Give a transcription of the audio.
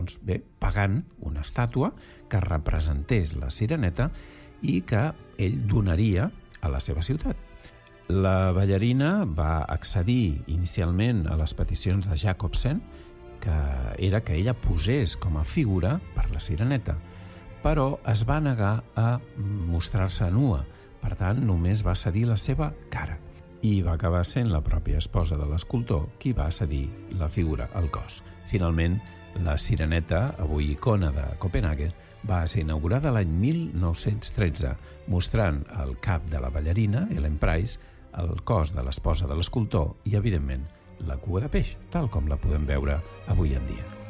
pagant una estàtua que representés la Sireneta i que ell donaria a la seva ciutat. La ballarina va accedir inicialment a les peticions de Jacobsen, que era que ella posés com a figura per la Sireneta, però es va negar a mostrar-se nua, per tant només va cedir la seva cara. I va acabar sent la pròpia esposa de l'escultor qui va cedir la figura, el cos. Finalment, la Sireneta, avui icona de Copenhague, va ser inaugurada l'any 1913, mostrant el cap de la ballarina, Ellen Price, el cos de l'esposa de l'escultor i, evidentment, la cua de peix, tal com la podem veure avui en dia.